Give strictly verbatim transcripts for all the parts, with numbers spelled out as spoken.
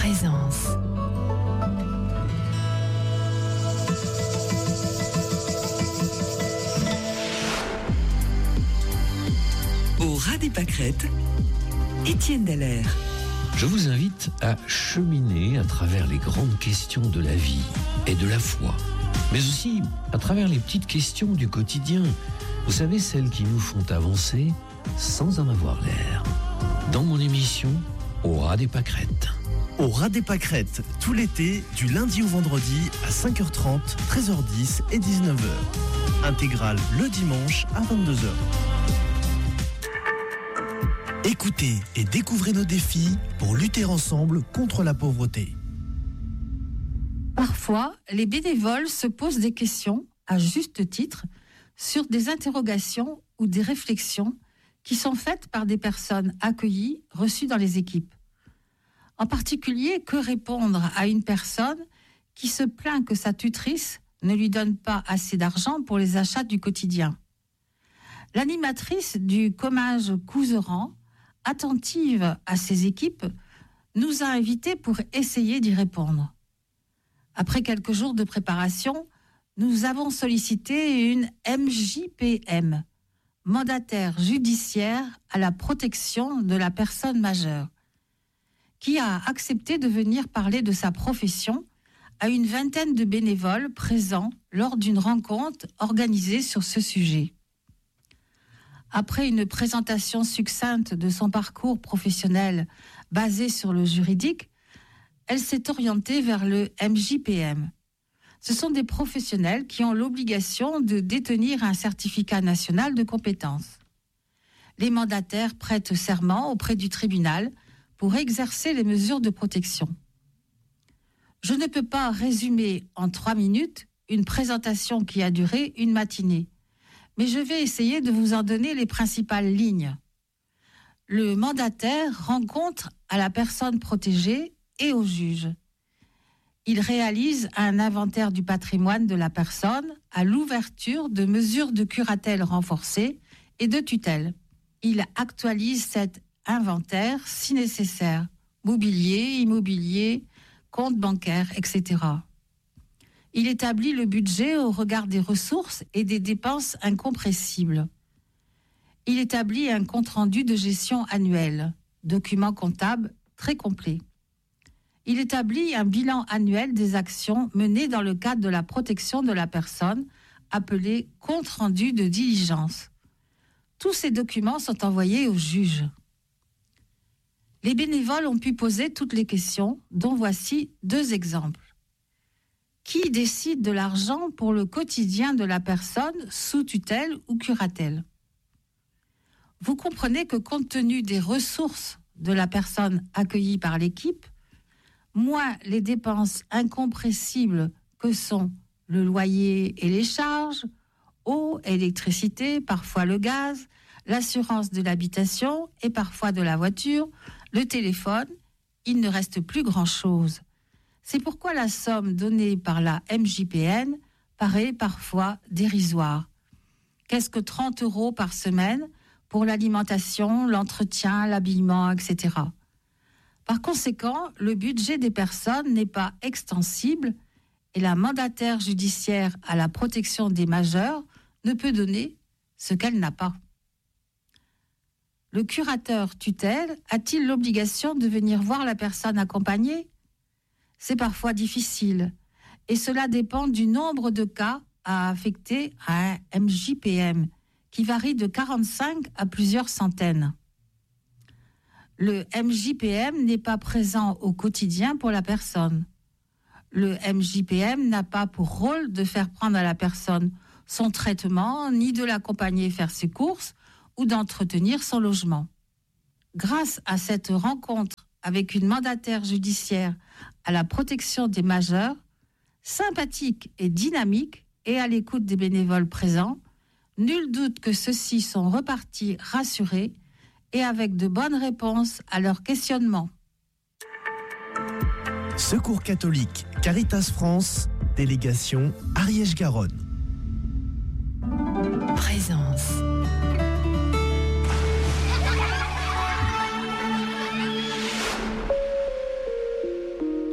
Présence. Au ras des pâquerettes, Étienne Dallaire. Je vous invite à cheminer à travers les grandes questions de la vie et de la foi, mais aussi à travers les petites questions du quotidien. Vous savez, celles qui nous font avancer sans en avoir l'air. Dans mon émission, Au ras des pâquerettes. Au ras des pâquerettes, tout l'été, du lundi au vendredi à cinq heures trente, treize heures dix et dix-neuf heures. Intégrale le dimanche à vingt-deux heures. Écoutez et découvrez nos défis pour lutter ensemble contre la pauvreté. Parfois, les bénévoles se posent des questions, à juste titre, sur des interrogations ou des réflexions qui sont faites par des personnes accueillies, reçues dans les équipes. En particulier, que répondre à une personne qui se plaint que sa tutrice ne lui donne pas assez d'argent pour les achats du quotidien? L'animatrice du Comminges Couserans, attentive à ses équipes, nous a invités pour essayer d'y répondre. Après quelques jours de préparation, nous avons sollicité une M J P M, mandataire judiciaire à la protection de la personne majeure, qui a accepté de venir parler de sa profession à une vingtaine de bénévoles présents lors d'une rencontre organisée sur ce sujet. Après une présentation succincte de son parcours professionnel basé sur le juridique, elle s'est orientée vers le M J P M. Ce sont des professionnels qui ont l'obligation de détenir un certificat national de compétences. Les mandataires prêtent serment auprès du tribunal pour exercer les mesures de protection. Je ne peux pas résumer en trois minutes une présentation qui a duré une matinée, mais je vais essayer de vous en donner les principales lignes. Le mandataire rend compte à la personne protégée et au juge. Il réalise un inventaire du patrimoine de la personne à l'ouverture de mesures de curatelle renforcées et de tutelle. Il actualise cet inventaire si nécessaire, mobilier, immobilier, compte bancaire, et cetera. Il établit le budget au regard des ressources et des dépenses incompressibles. Il établit un compte-rendu de gestion annuel, document comptable très complet. Il établit un bilan annuel des actions menées dans le cadre de la protection de la personne, appelé compte-rendu de diligence. Tous ces documents sont envoyés au juge. Les bénévoles ont pu poser toutes les questions, dont voici deux exemples. Qui décide de l'argent pour le quotidien de la personne sous tutelle ou curatelle? Vous comprenez que compte tenu des ressources de la personne accueillie par l'équipe, moins les dépenses incompressibles que sont le loyer et les charges, eau, électricité, parfois le gaz, l'assurance de l'habitation et parfois de la voiture, le téléphone, il ne reste plus grand-chose. C'est pourquoi la somme donnée par la M J P M paraît parfois dérisoire. Qu'est-ce que trente euros par semaine pour l'alimentation, l'entretien, l'habillement, et cetera. Par conséquent, le budget des personnes n'est pas extensible et la mandataire judiciaire à la protection des majeurs ne peut donner ce qu'elle n'a pas. Le curateur tutelle a-t-il l'obligation de venir voir la personne accompagnée? C'est parfois difficile et cela dépend du nombre de cas à affecter à un M J P M qui varie de quarante-cinq à plusieurs centaines. Le M J P M n'est pas présent au quotidien pour la personne. Le M J P M n'a pas pour rôle de faire prendre à la personne son traitement, ni de l'accompagner faire ses courses ou d'entretenir son logement. Grâce à cette rencontre avec une mandataire judiciaire à la protection des majeurs, sympathique et dynamique et à l'écoute des bénévoles présents, nul doute que ceux-ci sont repartis rassurés et avec de bonnes réponses à leurs questionnements. Secours catholique, Caritas France, délégation Ariège-Garonne. Présence.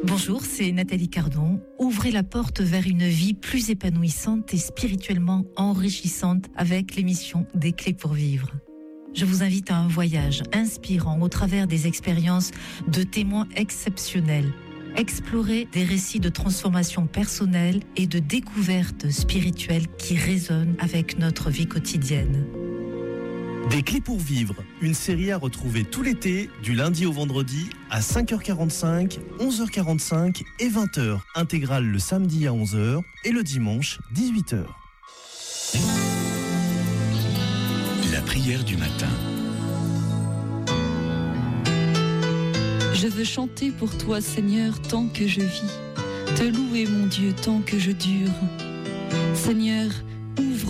Bonjour, c'est Nathalie Cardon. Ouvrez la porte vers une vie plus épanouissante et spirituellement enrichissante avec l'émission Des Clés pour Vivre. Je vous invite à un voyage inspirant au travers des expériences de témoins exceptionnels. Explorer des récits de transformation personnelle et de découverte spirituelle qui résonnent avec notre vie quotidienne. Des Clés pour Vivre, une série à retrouver tout l'été, du lundi au vendredi, à cinq heures quarante-cinq, onze heures quarante-cinq et vingt heures. Intégrale le samedi à onze heures et le dimanche dix-huit heures. La prière du matin. Je veux chanter pour toi, Seigneur, tant que je vis. Te louer, mon Dieu, tant que je dure. Seigneur,